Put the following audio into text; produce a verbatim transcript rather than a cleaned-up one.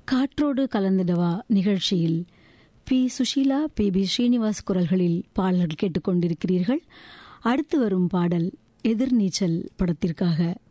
காற்றோடு கலந்திடவா நிகழ்ச்சியில் B Sushila, B B Srinivas குரல்களில் பாடல்கள் கேட்டுக்கொண்டிருக்கிறீர்கள். அடுத்து வரும் பாடல் எதிர்நீச்சல் படத்திற்காக